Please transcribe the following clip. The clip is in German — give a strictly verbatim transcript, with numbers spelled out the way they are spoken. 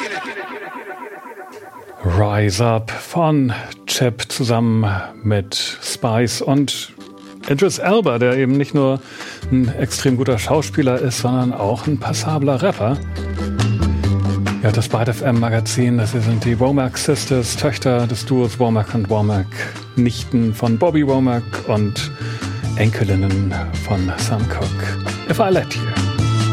Rise Up von Chip zusammen mit Spice und Idris Elba, der eben nicht nur ein extrem guter Schauspieler ist, sondern auch ein passabler Rapper. Ja, das Byte F M Magazin, das hier sind die Womack Sisters, Töchter des Duos Womack und Womack, Nichten von Bobby Womack und Enkelinnen von Sam Cooke. If I Let You.